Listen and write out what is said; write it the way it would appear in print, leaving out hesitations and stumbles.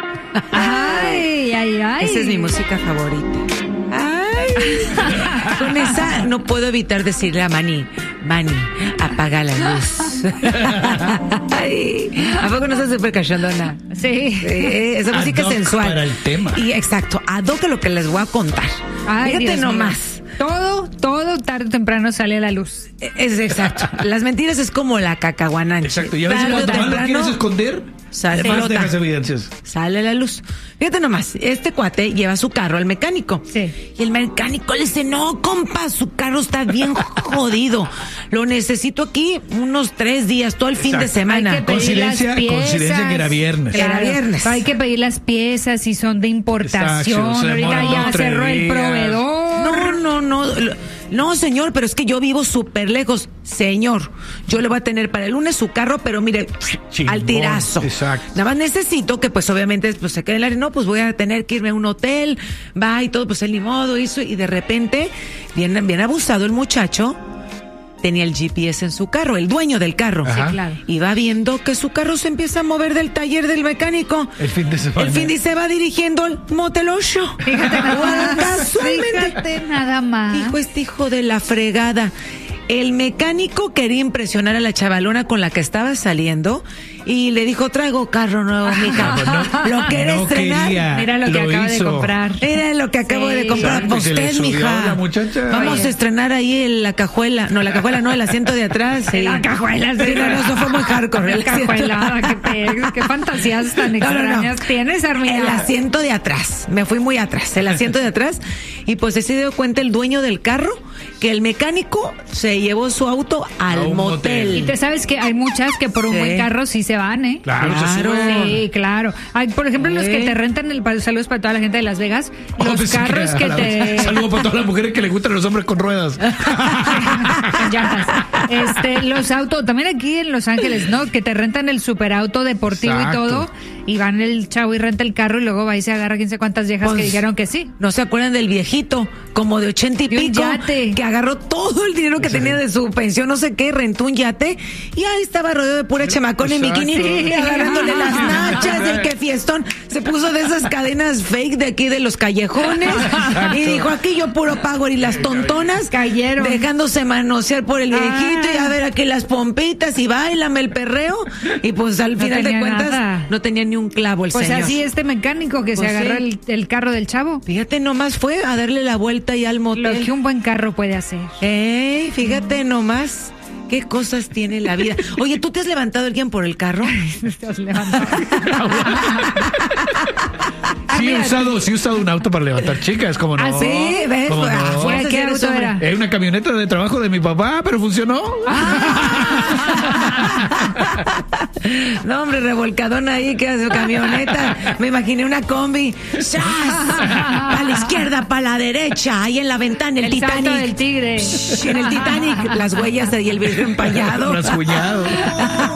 Ay. Esa es mi música favorita. Con esa no puedo evitar decirle a Manny, apaga la luz. Ay, ¿a poco no está súper cachondona? Sí. Esa música Ad hoc sensual. para el tema. Y exacto, ad hoc a lo que les voy a contar. Ay, Fíjate Dios nomás. mío. Todo tarde o temprano sale a la luz. Es exacto. Las mentiras es como la cacahuananche. Exacto. Y a veces Tarde o cuando más lo temprano, quieres esconder, sale, más flota. dejas evidencias. Sale a la luz. Fíjate nomás, este cuate lleva su carro al mecánico. Sí. Y el mecánico le dice, no, compa, su carro está bien jodido. Lo necesito aquí unos 3 días, todo el fin de semana. Hay que pedir las Coincidencia que era viernes. Era viernes. Hay que pedir las piezas si son de importación. Exacto, se Ahorita demoran ya 2, 3 cerró el días. proveedor. No, señor, pero es que yo vivo súper lejos. Señor, yo le voy a tener para el lunes su carro, pero mire, Chingón, al tirazo. exacto. Nada más necesito que, pues, obviamente, pues, se quede en el área. No, pues voy a tener que irme a un hotel, va y todo, pues, el ni modo, hizo. Y de repente, bien abusado el muchacho, tenía el GPS en su carro, el dueño del carro. Ajá. Sí, claro. Y va viendo que su carro se empieza a mover del taller del mecánico. El fin de semana. El fin de se va dirigiendo al Motel 8. Fíjate nada más. Casualmente. Fíjate nada más. Dijo este hijo de la fregada. El mecánico quería impresionar a la chavalona con la que estaba saliendo y le dijo, traigo carro nuevo, mija. ¿Lo quieres estrenar? quería. Mira lo que acaba de comprar. Era lo que acabo Sí. de comprar Exacto, para se le usted, subió mija. la muchacha. Vamos Oye. a estrenar ahí la cajuela. No, el asiento de atrás. Sí. La cajuela, sí. Sí, no, eso fue muy hardcore. La cajuelada, qué fantasías tan extrañas tienes, Armina. El asiento de atrás. Me fui muy atrás. El asiento de atrás. Y pues se dio cuenta el dueño del carro que el mecánico se llevó su auto al A un motel. motel. Y te sabes que hay muchas que por un Sí. buen carro sí se van, ¿eh? Claro, se Claro. sube. Sí, claro. Hay, por ejemplo, los que te rentan saludos para toda la gente de Las Vegas, los Pensé carros que te... Saludo para todas las mujeres que le gustan los hombres con ruedas. Con llantas. Los autos, también aquí en Los Ángeles, ¿no? Que te rentan el superauto deportivo Exacto. y todo, y van el chavo y renta el carro y luego va y se agarra quién sé cuántas viejas Pues, que dijeron que sí. ¿No se acuerdan del viejito, como de 80 y Y un pico, yate. que agarró todo el dinero que tenía de su pensión, no sé qué, rentó un yate y ahí estaba rodeado de pura chamacón en Exacto. bikini, Sí. agarrándole las nachas, del que fiestón, se puso de esas cadenas fake de aquí de los callejones y dijo, aquí yo puro pago, y las tontonas Cayeron. dejándose manosear por el viejito y a ver aquí las pompitas y bailame el perreo y pues al No final de tenía cuentas nada. no tenía ni un clavo el Pues señor. así este mecánico que Pues se agarró sí. el carro del chavo. Fíjate, nomás fue a darle la vuelta ya al motel. Lo que un buen carro puede hacer. Fíjate nomás qué cosas tiene la vida. Oye, ¿tú te has levantado alguien por el carro? Estás levantando. Sí he usado un auto para levantar chicas, como no. ¿Ah, sí? ¿Ves? ¿Cómo Ah, no? fuerza, ¿Qué eres auto hombre. era? Es una camioneta de trabajo de mi papá, pero funcionó. No, hombre, revolcadón ahí, que hace su camioneta. Me imaginé una combi. ¡Sas! A la izquierda, para la derecha, ahí en la ventana, el salto Titanic. del tigre. Shh, en el Titanic, las huellas y el vidrio empañado. Rasguñado.